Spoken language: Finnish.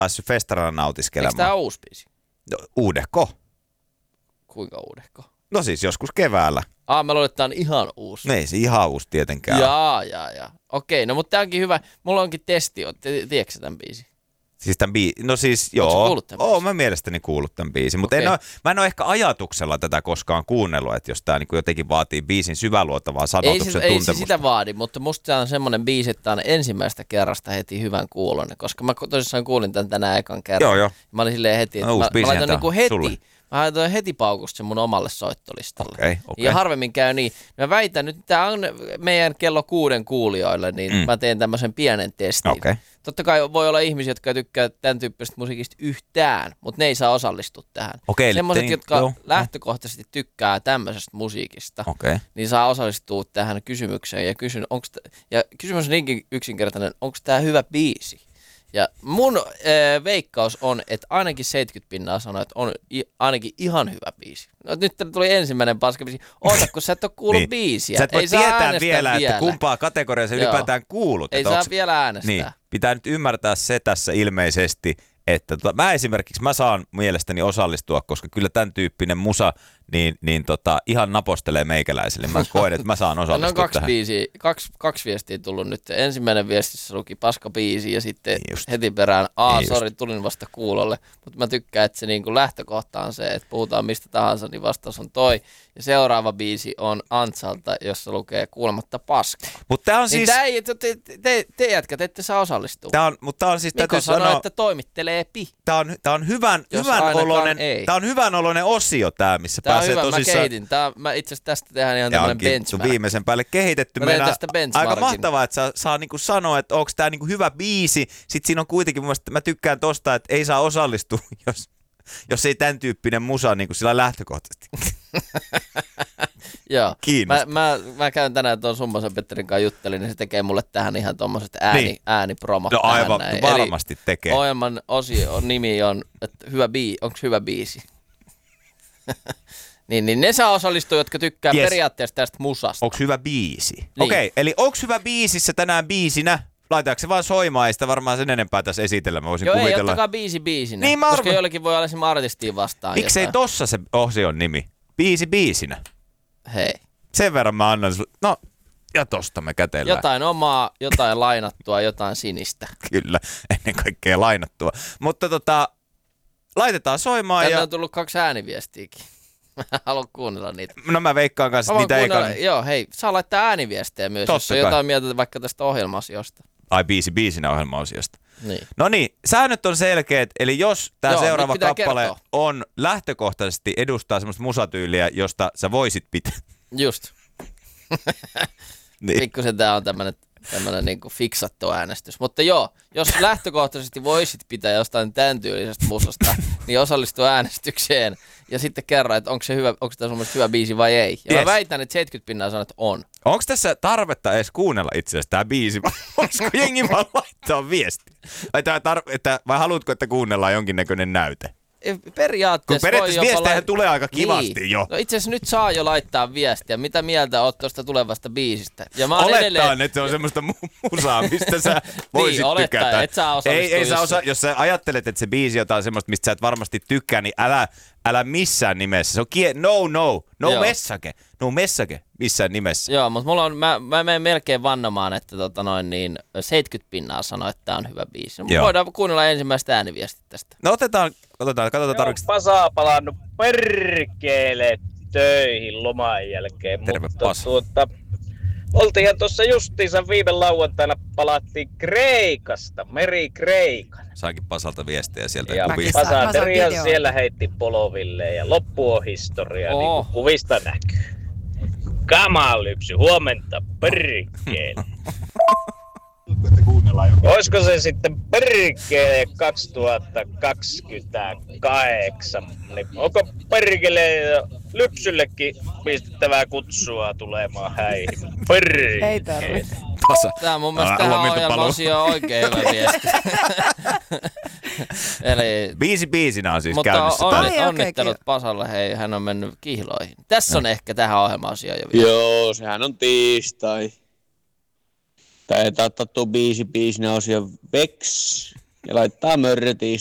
päässyt festarana nautiskelemaan. Eikö tää uusi biisi? No, uudehko? Kuinka uudehko? No siis joskus keväällä. Mä luulen, että tää on ihan uusi. Ei se ihan uusi tietenkään. Jaa. Okei, no mutta tää onkin hyvä. Mulla onkin testi. Tiedätkö tämän biisin? Siis tämän no siis joo. Mä mielestäni kuullut tämän biisin, mutta mä en ole ehkä ajatuksella tätä koskaan kuunnellut, että jos tää niinku jotenkin vaatii biisin syväluotavaa sanotuksen tuntemusta. Ei se sitä vaadi, mutta musta tää on semmonen biisi, että tää on ensimmäistä kerrasta heti hyvän kuulonen, koska mä tosissaan kuulin tän tänään ekan kerran. Joo. Mä olin silleen heti, että mä laitan niinku heti. Mä laitoin heti paukusta sen mun omalle soittolistalle. Okay. Ja harvemmin käy niin. Mä väitän nyt, tää on meidän kello 6 kuulijoille, niin mä teen tämmöisen pienen testin. Okay. Totta kai voi olla ihmisiä, jotka ei tykkää tämän tyyppisestä musiikista yhtään, mutta ne ei saa osallistua tähän. Okay, semmoiset, jotka lähtökohtaisesti tykkää tämmöisestä musiikista, niin saa osallistua tähän kysymykseen. Ja kysymys on niinkin yksinkertainen, onko tämä hyvä biisi? Ja mun veikkaus on, että ainakin 70% sanoo, että on ainakin ihan hyvä biisi. No, nyt tuli ensimmäinen paskabiisi. Oota, kun sä et ole kuullut biisiä. Sä et voi tietää vielä, että kumpaa kategoriaa sä ylipäätään kuulut. Ei saa vielä äänestää. Niin, pitää nyt ymmärtää se tässä ilmeisesti, että mä saan mielestäni osallistua, koska kyllä tämän tyyppinen musa ihan napostelee meikäläisille. Mä koen, että mä saan osallistua tähän. Kaksi viestiä tullut nyt. Ensimmäinen viestissä luki paskabiisi ja sitten heti perään, tulin vasta kuulolle. Mutta mä tykkään, että se niinku lähtökohta on se, että puhutaan mistä tahansa, niin vastaus on toi. Ja seuraava biisi on Antsalta, jossa lukee kuulematta paska. Mutta tää on siis... Te jätkät ette saa osallistua. Mutta tää on siis... Mikko sanoo, että toimittelee Tää on hyvän oloinen osio tää, missä tää pääsee hyvä, tosissaan... Mä kehitin. Mä itse asiassa tästä tehdään ihan tämmönen benchmark. Viimeisen päälle kehitetty. Aika mahtavaa, että saa niinku sanoa, että onko tää niinku hyvä biisi. Sitten siinä on kuitenkin, mä tykkään tosta, että ei saa osallistua, jos ei tämän tyyppinen musa niin kuin sillä lähtökohtaisesti. Joo. Mä käyn tänään tuon Summasen Petterin kanssa juttelin, niin se tekee mulle tähän ihan tommoset äänipromot. No aivan, varmasti tekee. Ohjelman nimi on, että onko hyvä biisi? niin ne saa osallistua, jotka tykkää periaatteessa tästä musasta. Onko hyvä biisi? Niin. Okei, eli onko hyvä biisissä tänään biisinä? Laitaanko se vaan soimaan, ei sitä varmaan sen enempää tässä esitellä. Mä voisin kuvitella. Ei, ottakaa biisi biisinä, niin koska joillekin voi olla esimerkiksi artistiin vastaan. Miksei tossa se osion nimi? Biisi biisinä. Hei. Sen verran mä annan sulle. No, ja tosta me kätellään. Jotain omaa, jotain lainattua, jotain sinistä. Kyllä, ennen kaikkea lainattua. Mutta laitetaan soimaan. Tänne on tullut 2 ääniviestiäkin. Mä haluan kuunnella niitä. No mä veikkaan kanssa, niitä ei kannata. Joo, hei, saa laittaa ääniviestejä myös, jos on jotain mieltä vaikka tästä ohjelma-asiosta. Ai biisinä ohjelma-osiosta. Niin. No niin, säännöt on selkeät, eli jos tämä seuraava kappale on lähtökohtaisesti edustaa semmoista musatyyliä, josta sä voisit pitää. Just. Niin. Pikkusen tää on tämmönen niinku fiksattu äänestys. Mutta joo, jos lähtökohtaisesti voisit pitää jostain tämän tyylisestä musasta, niin osallistu äänestykseen ja sitten kerro, että onko tämä sun mielestä hyvä biisi vai ei. Ja mä väitän, että 70% sanoo, että on. Onko tässä tarvetta edes kuunnella itse asiassa tämä biisi? Voisiko jengi vaan laittaa viesti? Vai haluatko, että kuunnellaan jonkinnäköinen näyte? Periaatteessa viestejähän tulee aika kivasti jo. No itse asiassa nyt saa jo laittaa viestiä. Mitä mieltä oot tuosta tulevasta biisistä? Ja mä olettaan, että se on semmoista musaa, mistä sä voisit niin, tykätä. Et saa osallistua. Jos sä ajattelet, että se biisi on jotain semmoista, mistä sä et varmasti tykkää, niin älä missään nimessä. Se on no messake missään nimessä. Joo, mutta mä menen melkein vannomaan, että 70% sanoo, että tää on hyvä biisi. Voidaan kuunnella ensimmäistä ääniviestit tästä. No katsotaan tarvitsetko. Pasa palannut perkele töihin loman jälkeen. Terve Pasa. Oltiinhan tuossa justiinsa viime lauantaina palattiin Kreikasta, meri Kreikan. Saankin Pasalta viestejä sieltä. Ja Pasaterihan siellä heitti poloville ja loppu on historia, niin kuin kuvista näkyy. Kamalypsy, huomenta perkele. Olisiko se sitten perkele 2028? Niin onko perkele lypsyllekin pistettävää kutsua tulemaan häihin? Perkele. Ei tarvitse. Tää mun mielestä tähän ohjelma-osioon on oikein hyvä viesti. Eli biisinä on siis käynnissä. Mutta onnittelut Pasalle, hei, hän on mennyt kihloihin. Tässä on ehkä tähän ohjelma-osioon jo vielä. Joo, sehän on tiistai. Taitaa ottaa tuo biisinä osio Vex. Ja laittaa mörrötiin